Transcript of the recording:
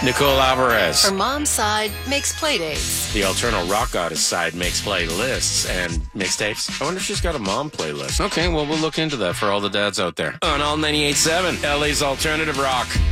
Nicole Alvarez. Her mom's side makes play dates. The Alternal Rock Goddess side makes playlists and mixtapes. I wonder if she's got a mom playlist. Okay, well, we'll look into that for all the dads out there. On All 98.7, LA's Alternative Rock.